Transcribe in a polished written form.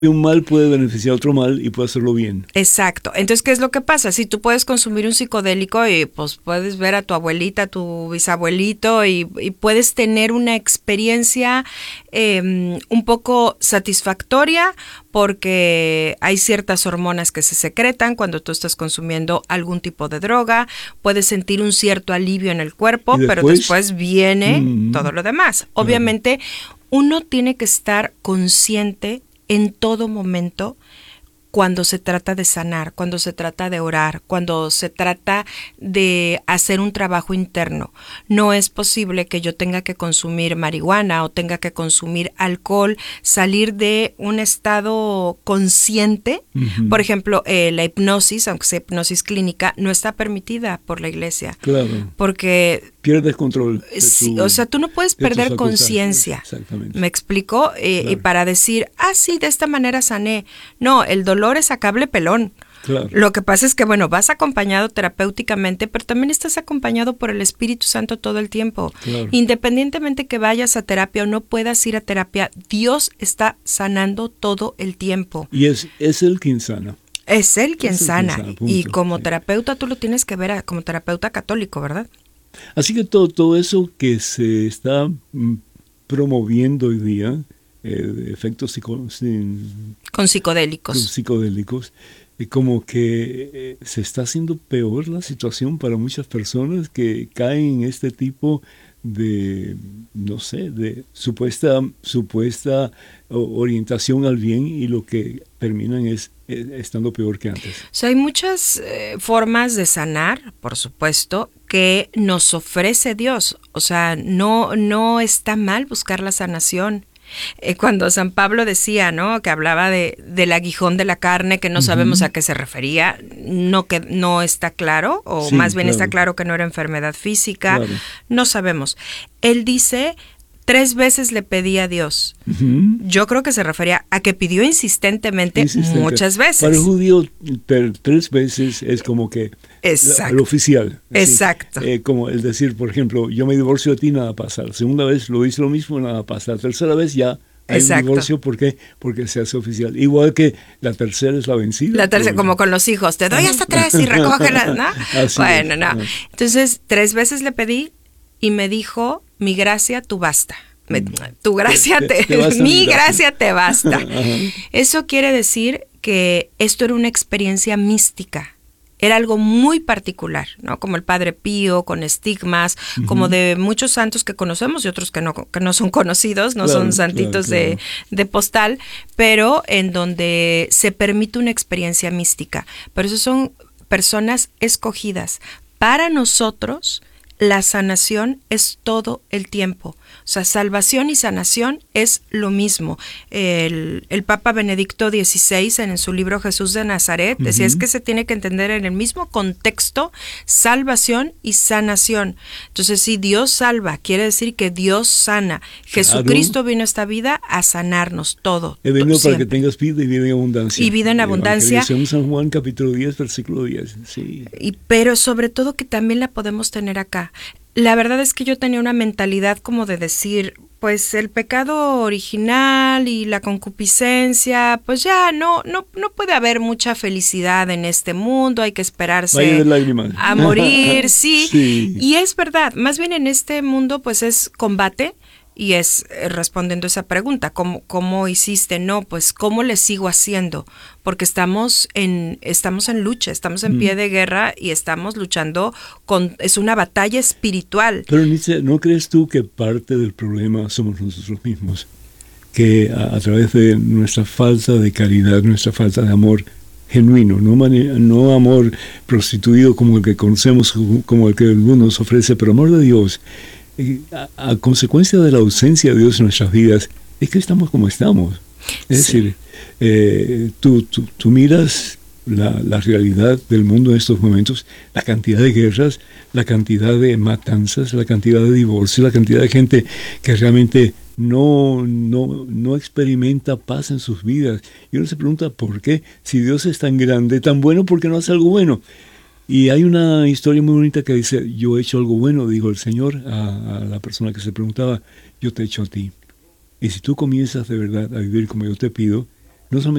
un mal puede beneficiar a otro mal y puede hacerlo bien. Exacto. Entonces, ¿qué es lo que pasa? Si tú puedes consumir un psicodélico y pues puedes ver a tu abuelita, a tu bisabuelito y puedes tener una experiencia un poco satisfactoria porque hay ciertas hormonas que se secretan cuando tú estás consumiendo algún tipo de droga, puedes sentir un cierto alivio en el cuerpo, pero después viene todo lo demás. Obviamente, uno tiene que estar consciente en todo momento cuando se trata de sanar, cuando se trata de orar, cuando se trata de hacer un trabajo interno. No es posible que yo tenga que consumir marihuana o tenga que consumir alcohol, salir de un estado consciente. Por ejemplo, la hipnosis, aunque sea hipnosis clínica, no está permitida por la iglesia. Claro. Porque pierdes control. Sí, o sea, tú no puedes perder conciencia. Exactamente. ¿Me explico? Claro. Y para decir, sí, de esta manera sané. No, el dolor es a cable pelón. Claro. Lo que pasa es que, bueno, vas acompañado terapéuticamente, pero también estás acompañado por el Espíritu Santo todo el tiempo. Claro. Independientemente que vayas a terapia o no puedas ir a terapia, Dios está sanando todo el tiempo. Y es Él quien sana. Es Él quien sana. Y como sí. terapeuta tú lo tienes que ver como terapeuta católico, ¿verdad? Así que todo eso que se está promoviendo hoy día, efectos con psicodélicos, como que se está haciendo peor la situación para muchas personas que caen en este tipo de, no sé, de supuesta orientación al bien y lo que terminan es estando peor que antes. O sea, hay muchas formas de sanar, por supuesto, que nos ofrece Dios. O sea, no está mal buscar la sanación. Cuando San Pablo decía, ¿no?, que hablaba del aguijón de la carne, que no sabemos a qué se refería, que no está claro, o sí, más bien claro. Está claro que no era enfermedad física, claro. No sabemos. Él dice, 3 veces le pedí a Dios. Yo creo que se refería a que pidió insistentemente muchas veces. Para el judío, 3 veces es como que lo oficial. Exacto. Como el decir, por ejemplo, yo me divorcio de ti, nada pasa. La segunda vez lo hice lo mismo, nada pasa. La tercera vez ya hay un divorcio. ¿Por qué? Porque se hace oficial. Igual que la tercera es la vencida. La tercera, como con los hijos, te doy hasta 3 y recógelas, ¿no? Bueno, no. Entonces, 3 veces le pedí y me dijo, mi gracia, tú basta. Tu gracia mi gracia te basta. Eso quiere decir que esto era una experiencia mística. Era algo muy particular, ¿no? Como el Padre Pío, con estigmas, como de muchos santos que conocemos y otros que no son conocidos, no son santitos de postal, pero en donde se permite una experiencia mística. Pero eso son personas escogidas. Para nosotros, la sanación es todo el tiempo. O sea, salvación y sanación es lo mismo. El Papa Benedicto XVI, en su libro Jesús de Nazaret, decía es que se tiene que entender en el mismo contexto salvación y sanación. Entonces, si Dios salva, quiere decir que Dios sana. Jesucristo vino a esta vida a sanarnos todo. He venido para que tengas vida y vida en abundancia. Y vida en abundancia. Según San Juan, capítulo 10, versículo 10. Sí. Pero sobre todo que también la podemos tener acá. La verdad es que yo tenía una mentalidad como de decir, pues el pecado original y la concupiscencia, pues ya no puede haber mucha felicidad en este mundo, hay que esperarse a morir, sí. Y es verdad, más bien en este mundo pues es combate. Y es respondiendo esa pregunta, ¿cómo hiciste? No, pues ¿cómo le sigo haciendo? Porque estamos en lucha, estamos en pie de guerra y estamos luchando es una batalla espiritual. Pero Nietzsche, ¿no crees tú que parte del problema somos nosotros mismos? Que a través de nuestra falta de caridad, nuestra falta de amor genuino, no amor prostituido como el que conocemos, como el que el mundo nos ofrece, pero amor de Dios, a consecuencia de la ausencia de Dios en nuestras vidas, es que estamos como estamos. Es decir, tú miras la realidad del mundo en estos momentos, la cantidad de guerras, la cantidad de matanzas, la cantidad de divorcios, la cantidad de gente que realmente no experimenta paz en sus vidas. Y uno se pregunta, ¿por qué? Si Dios es tan grande, tan bueno, ¿por qué no hace algo bueno? Y hay una historia muy bonita que dice, yo he hecho algo bueno, dijo el Señor a la persona que se preguntaba, yo te he hecho a ti. Y si tú comienzas de verdad a vivir como yo te pido, no solamente